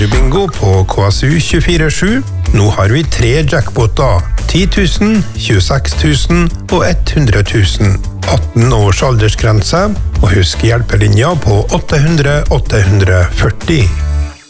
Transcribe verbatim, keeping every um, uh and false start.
Bingo på K S U tjuefire sju. Nå har vi tre jackpoter. ti tusen, tjueseks tusen og hundre tusen. atten års aldersgrense, og husk hjelpelinja på åtte hundre åtte hundre førti.